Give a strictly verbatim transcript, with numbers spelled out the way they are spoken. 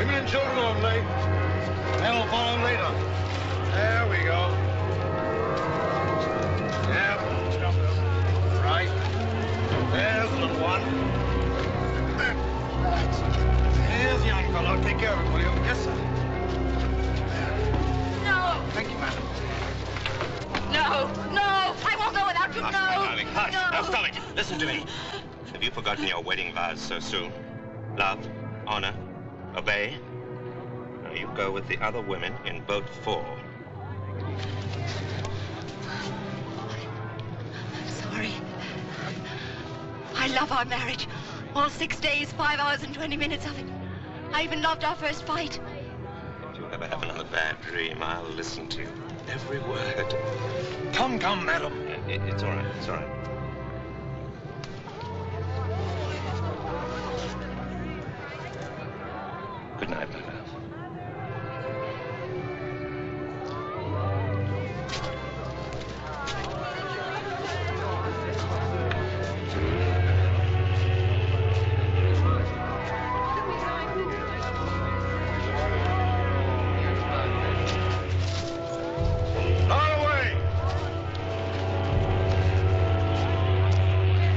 Women and children only. Men will follow later. There we go. Yeah, stop them. Right. There's the little one. Here's the young fellow. Take care of him, will you? Yes, sir. No. Thank you, madam. No, no. I won't go without you. Hush, No. my darling, hush. No. Now, stop it. Listen to me. Have you forgotten your wedding vows so soon? Love, honor, obey. Now you go with the other women in boat four. I'm sorry. I love our marriage. All six days, five hours and twenty minutes of it. I even loved our first fight. If you ever have another bad dream, I'll listen to you. Every word. Come, come, madam. It, it's all right, it's all right.